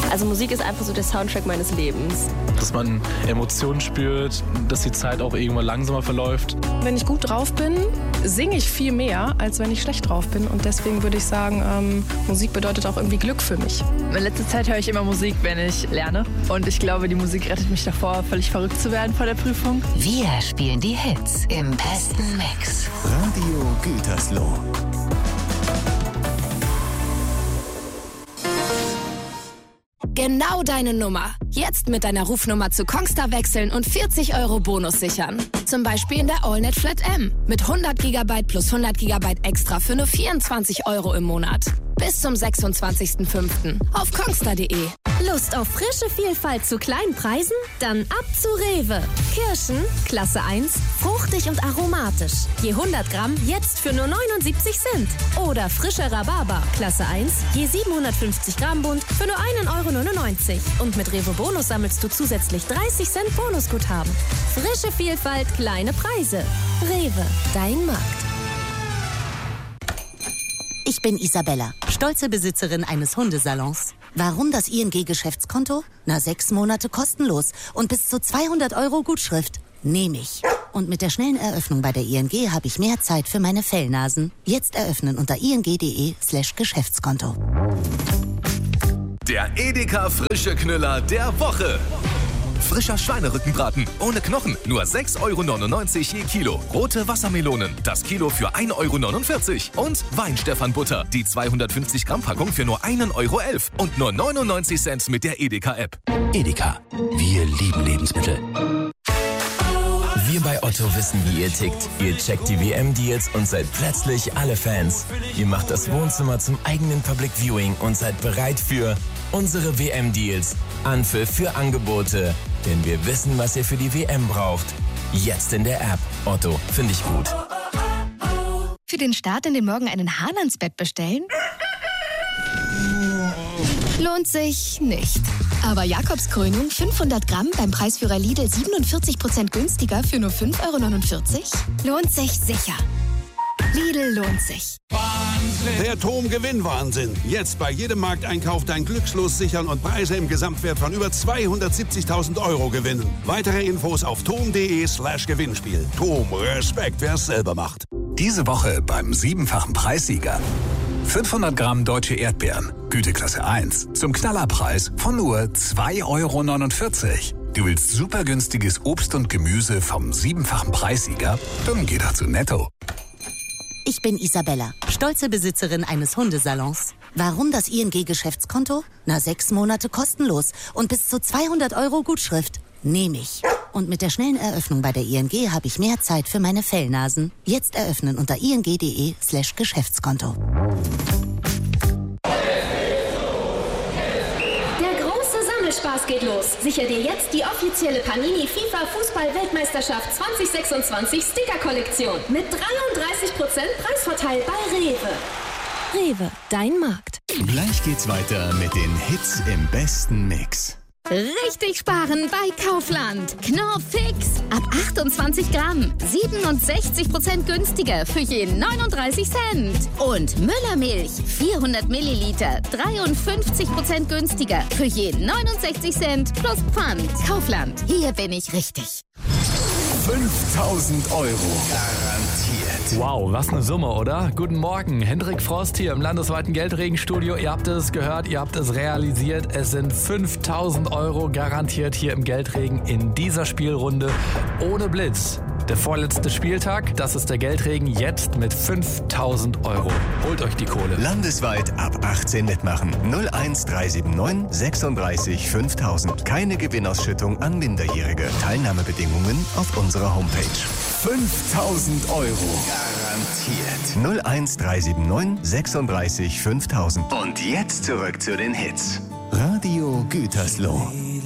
Also Musik ist einfach so der Soundtrack meines Lebens. Dass man Emotionen spürt, dass die Zeit auch irgendwann langsamer verläuft. Wenn ich gut drauf bin, singe ich viel mehr, als wenn ich schlecht drauf bin. Und deswegen würde ich sagen, Musik bedeutet auch irgendwie Glück für mich. In letzter Zeit höre ich immer Musik, wenn ich lerne. Und ich glaube, die Musik rettet mich davor, völlig verrückt zu werden vor der Prüfung. Wir spielen die Hits im besten Mix. Radio Gütersloh. Genau deine Nummer. Jetzt mit deiner Rufnummer zu Kongstar wechseln und 40 € Bonus sichern. Zum Beispiel in der AllNet Flat M. Mit 100 GB plus 100 GB extra für nur 24 € im Monat. Bis zum 26.05. auf kongstar.de. Lust auf frische Vielfalt zu kleinen Preisen? Dann ab zu Rewe. Kirschen, Klasse 1, fruchtig und aromatisch. Je 100 Gramm jetzt für nur 79 Cent. Oder frische Rhabarber, Klasse 1, je 750 Gramm Bund für nur 1,99 €. Und mit Rewe Bonus sammelst du zusätzlich 30 Cent Bonusguthaben. Frische Vielfalt, kleine Preise. Rewe, dein Markt. Ich bin Isabella, stolze Besitzerin eines Hundesalons. Warum das ING-Geschäftskonto? 6 Monate kostenlos und bis zu 200 € Gutschrift. Nehme ich. Und mit der schnellen Eröffnung bei der ING habe ich mehr Zeit für meine Fellnasen. Jetzt eröffnen unter ing.de/Geschäftskonto. Der Edeka Frische Knüller der Woche. Frischer Schweinerückenbraten ohne Knochen, nur 6,99 € je Kilo. Rote Wassermelonen, das Kilo für 1,49 € Und Weinstephan-Butter, die 250 Gramm Packung für nur 1,11 € und nur 99 Cent mit der Edeka-App. Edeka, wir lieben Lebensmittel. Wir bei Otto wissen, wie ihr tickt. Ihr checkt die WM-Deals und seid plötzlich alle Fans. Ihr macht das Wohnzimmer zum eigenen Public Viewing und seid bereit für unsere WM-Deals. Anpfiff für Angebote. Denn wir wissen, was ihr für die WM braucht. Jetzt in der App. Otto, finde ich gut. Für den Start in den Morgen einen Haalandsbett bestellen? Lohnt sich nicht. Aber Jakobskrönung 500 Gramm beim Preisführer Lidl 47% günstiger für nur 5,49 € lohnt sich sicher. Lidl lohnt sich. Wahnsinn. Der TOM-Gewinnwahnsinn. Jetzt bei jedem Markteinkauf dein Glückslos sichern und Preise im Gesamtwert von über 270.000 € gewinnen. Weitere Infos auf tom.de/Gewinnspiel. TOM, Respekt, wer es selber macht. Diese Woche beim 7-fachen Preissieger. 500 Gramm deutsche Erdbeeren, Güteklasse 1, zum Knallerpreis von nur 2,49 €. Du willst super günstiges Obst und Gemüse vom 7-fachen Preissieger? Dann geh doch zu Netto. Ich bin Isabella, stolze Besitzerin eines Hundesalons. Warum das ING-Geschäftskonto? 6 Monate kostenlos und bis zu 200 € Gutschrift. Nehme ich. Und mit der schnellen Eröffnung bei der ING habe ich mehr Zeit für meine Fellnasen. Jetzt eröffnen unter ing.de/Geschäftskonto. Spaß geht los. Sicher dir jetzt die offizielle Panini FIFA Fußball-Weltmeisterschaft 2026 Sticker-Kollektion mit 33% Preisvorteil bei Rewe. Rewe, dein Markt. Gleich geht's weiter mit den Hits im besten Mix. Richtig sparen bei Kaufland. Knorr Fix. Ab 28 Gramm. 67% günstiger für je 39 Cent. Und Müllermilch. 400 Milliliter. 53% günstiger für je 69 Cent plus Pfand. Kaufland. Hier bin ich richtig. 5.000 € garantiert. Wow, was eine Summe, oder? Guten Morgen, Hendrik Frost hier im landesweiten Geldregenstudio. Ihr habt es gehört, ihr habt es realisiert. Es sind 5.000 € garantiert hier im Geldregen in dieser Spielrunde ohne Blitz. Der vorletzte Spieltag, das ist der Geldregen jetzt mit 5.000 €. Holt euch die Kohle. Landesweit ab 18 mitmachen. 01379 36 5000. Keine Gewinnausschüttung an Minderjährige. Teilnahmebedingungen auf unserer Homepage. 5.000 € garantiert. 01379 36 5000. Und jetzt zurück zu den Hits. Radio Gütersloh.